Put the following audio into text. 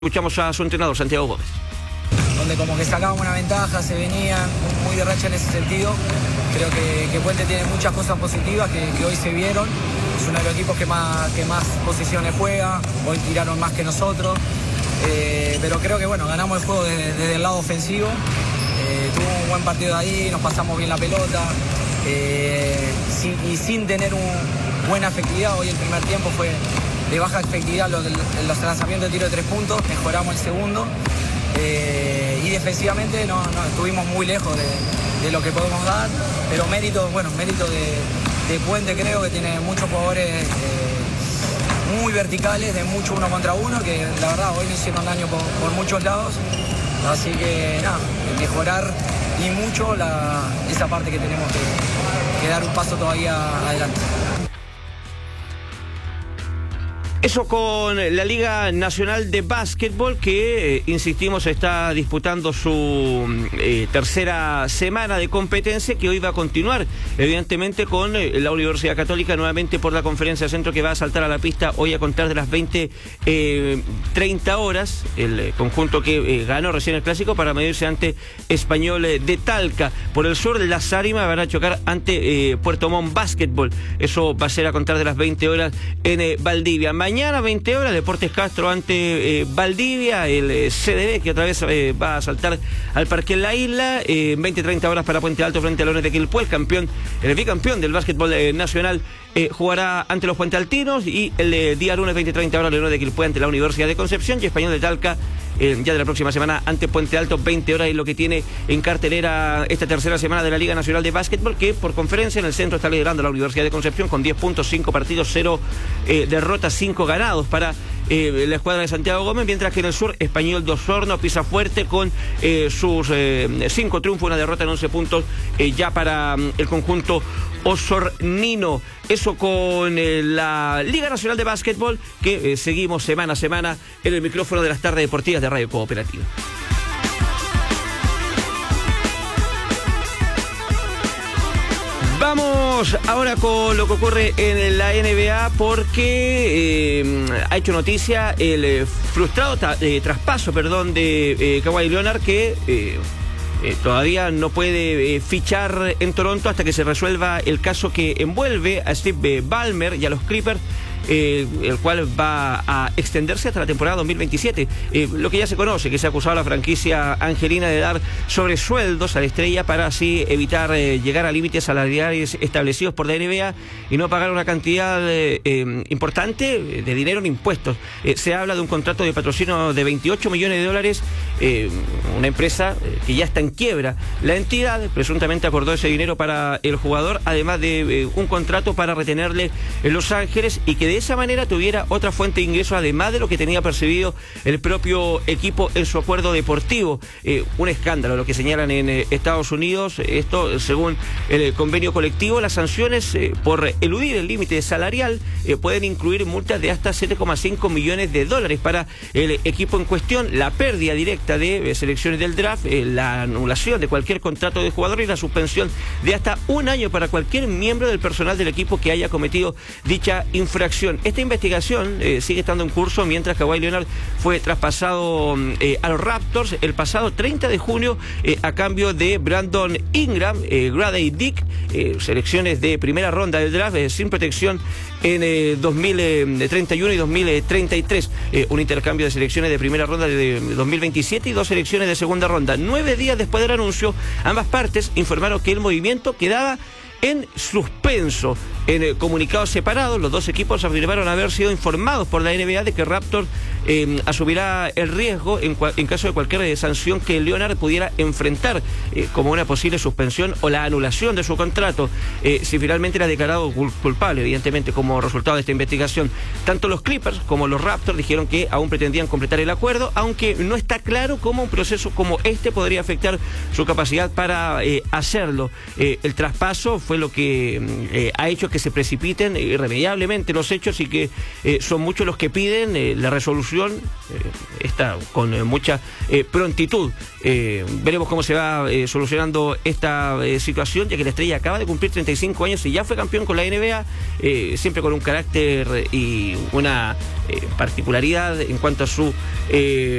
Escuchamos a su entrenador, Santiago Gómez. Donde como que sacábamos una ventaja, se venían muy de racha en ese sentido. Creo que Puente tiene muchas cosas positivas que hoy se vieron. Es uno de los equipos que más posiciones juega, hoy tiraron más que nosotros. Pero creo que bueno, ganamos el juego desde el lado ofensivo. Tuvimos un buen partido ahí, nos pasamos bien la pelota. Y sin tener una buena efectividad, hoy el primer tiempo fue de baja efectividad los lanzamientos de tiro de 3 puntos, mejoramos el segundo. Y defensivamente no estuvimos muy lejos de lo que podemos dar, pero mérito de Puente, creo que tiene muchos jugadores muy verticales, de mucho uno contra uno, que la verdad hoy nos hicieron daño por muchos lados, así que nada, mejorar y mucho esa parte que tenemos que dar un paso todavía adelante. Eso con la Liga Nacional de Básquetbol que, insistimos, está disputando su tercera semana de competencia, que hoy va a continuar, evidentemente, con la Universidad Católica nuevamente por la Conferencia Centro, que va a saltar a la pista hoy a contar de las 20:30 horas, el conjunto que ganó recién el Clásico para medirse ante Español de Talca. Por el sur, las Ánimas van a chocar ante Puerto Montt Básquetbol. Eso va a ser a contar de las 20 horas en Valdivia. Mañana, 20 horas, Deportes Castro ante Valdivia, el CDB, que otra vez va a saltar al Parque en la Isla, 20:30 horas para Puente Alto frente a Leones de Quilpué, el bicampeón del básquetbol nacional, jugará ante los puentealtinos, y el día lunes, 20:30 horas, Leones de Quilpué ante la Universidad de Concepción, y Español de Talca, ya de la próxima semana, ante Puente Alto, 20 horas, y lo que tiene en cartelera esta tercera semana de la Liga Nacional de Básquetbol, que por conferencia en el centro está liderando la Universidad de Concepción con 10 puntos, 5 partidos, 0 derrotas, 5 ganados para la escuadra de Santiago Gómez, mientras que en el sur, Español de Osorno pisa fuerte con sus 5 triunfos, 1 derrota en 11 puntos ya para el conjunto osornino. Eso con la Liga Nacional de Básquetbol, que seguimos semana a semana en el micrófono de las tardes deportivas de Radio Cooperativa. Vamos ahora con lo que ocurre en la NBA, porque ha hecho noticia el frustrado traspaso de Kawhi Leonard, que todavía no puede fichar en Toronto hasta que se resuelva el caso que envuelve a Steve Ballmer y a los Clippers, el cual va a extenderse hasta la temporada 2027. Lo que ya se conoce, que se ha acusado a la franquicia angelina de dar sobresueldos a la estrella para así evitar llegar a límites salariales establecidos por la NBA y no pagar una cantidad importante de dinero en impuestos. Se habla de un contrato de patrocinio de $28 millones, una empresa que ya está en quiebra. La entidad presuntamente acordó ese dinero para el jugador, además de un contrato para retenerle en Los Ángeles, y que de esa manera tuviera otra fuente de ingresos, además de lo que tenía percibido el propio equipo en su acuerdo deportivo. Un escándalo lo que señalan en Estados Unidos. Esto, según el convenio colectivo, las sanciones por eludir el límite salarial pueden incluir multas de hasta $7,5 millones para el equipo en cuestión, la pérdida directa de selecciones del draft, la anulación de cualquier contrato de jugador y la suspensión de hasta 1 año para cualquier miembro del personal del equipo que haya cometido dicha infracción. Esta investigación sigue estando en curso, mientras Kawhi Leonard fue traspasado a los Raptors el pasado 30 de junio a cambio de Brandon Ingram, Grady Dick, selecciones de primera ronda del draft sin protección en 2031 y 2033, un intercambio de selecciones de primera ronda de 2027 y 2 selecciones de segunda ronda. 9 días después del anuncio, ambas partes informaron que el movimiento quedaba en suspenso. En comunicados separados, los dos equipos afirmaron haber sido informados por la NBA de que Raptors asumirá el riesgo en caso de cualquier sanción que Leonard pudiera enfrentar, como una posible suspensión o la anulación de su contrato, si finalmente era declarado culpable, evidentemente, como resultado de esta investigación. Tanto los Clippers como los Raptors dijeron que aún pretendían completar el acuerdo, aunque no está claro cómo un proceso como este podría afectar su capacidad para hacerlo. El traspaso fue lo que ha hecho que se precipiten irremediablemente los hechos y que son muchos los que piden la resolución esta con mucha prontitud. Veremos cómo se va solucionando esta situación, ya que la Estrella acaba de cumplir 35 años y ya fue campeón con la NBA, siempre con un carácter y una particularidad en cuanto a su